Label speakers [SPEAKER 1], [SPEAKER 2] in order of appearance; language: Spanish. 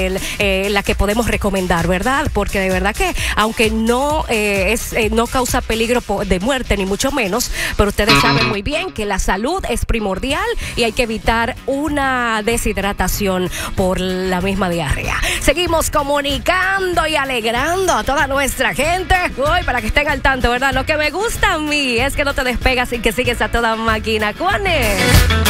[SPEAKER 1] la que podemos recomendar, ¿verdad? Porque de verdad que aunque no no causa peligro de muerte ni mucho menos, pero ustedes saben muy bien que la salud es primordial y hay que evitar una deshidratación por la misma diarrea. Seguimos comunicando y alegrando a toda nuestra gente hoy para que estén al tanto, ¿verdad? Lo que me gusta a mí es que no te despegas y que sigues a toda máquina. Juanes.